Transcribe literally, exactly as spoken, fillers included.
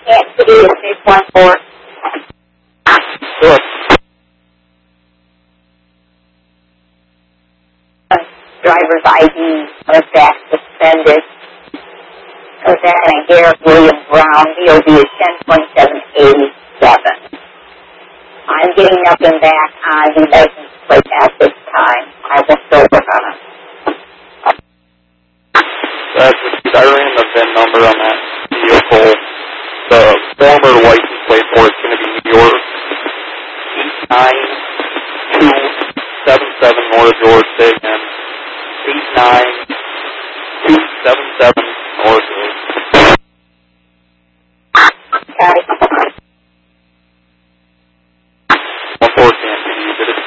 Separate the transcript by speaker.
Speaker 1: Kansas City is six one four.
Speaker 2: Sure.
Speaker 1: Driver's I D was that suspended. Was that a Garrett William Brown? D O B is ten twenty-seven eighty-seven. I'm getting nothing back on the license plate at this time. I will still work on it.
Speaker 2: That's I ran the V I N number on that vehicle. The former license plate for it's going to be New York eight nine two seven seven North George State and eight nine two seven seven